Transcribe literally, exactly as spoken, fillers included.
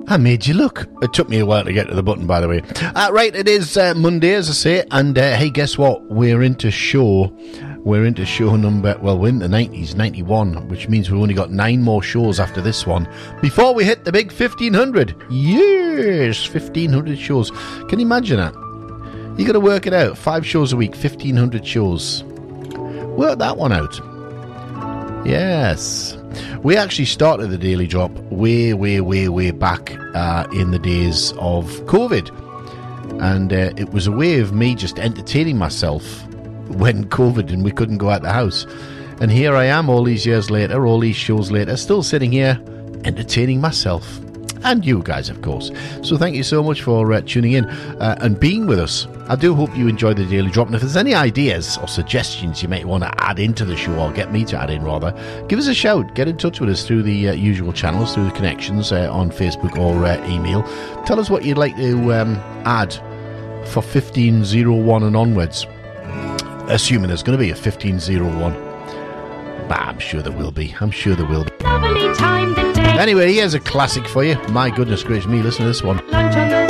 I made you look. It took me a while to get to the button, by the way. Uh, right, it is uh, Monday, as I say, and uh, hey, guess what? We're into show. We're into show number, well, we're in the nineties, ninety-one, which means we've only got nine more shows after this one before we hit the big fifteen hundred. Yes, fifteen hundred shows. Can you imagine that? You got to work it out. Five shows a week, fifteen hundred shows. Work that one out. Yes. We actually started the Daily Drop way, way, way, way back uh, in the days of COVID. And uh, it was a way of me just entertaining myself when COVID and we couldn't go out the house. And here I am all these years later, all these shows later, still sitting here entertaining myself. And you guys, of course. So thank you so much for uh, tuning in uh, and being with us. I do hope you enjoyed the Daily Drop. And if there's any ideas or suggestions you might want to add into the show, or get me to add in rather, give us a shout. Get in touch with us through the uh, usual channels, through the connections uh, on Facebook or uh, email. Tell us what you'd like to um, add for fifteen oh one and onwards. Assuming there's going to be a fifteen oh one. But I'm sure there will be. I'm sure there will be. Lovely time the day. Anyway, here's a classic for you. My goodness gracious me, listen to this one. Lunch on the